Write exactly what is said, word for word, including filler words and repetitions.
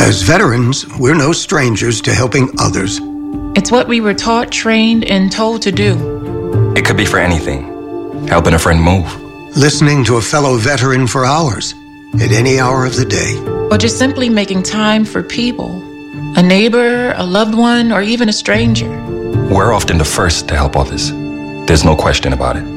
As veterans, we're no strangers to helping others. It's what we were taught, trained, and told to do. It could be for anything. Helping a friend move. Listening to a fellow veteran for hours, at any hour of the day. Or just simply making time for people. A neighbor, a loved one, or even a stranger. We're often the first to help others. There's no question about it.